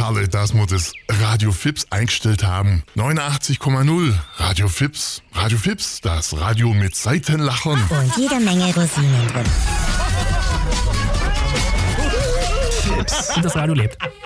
Herrlich, dass wir das Radio Fips eingestellt haben. 89,0 Radio Fips. Radio Fips, das Radio mit Seitenlachern. Und jede Menge Rosinen drin. Und das Radio lebt.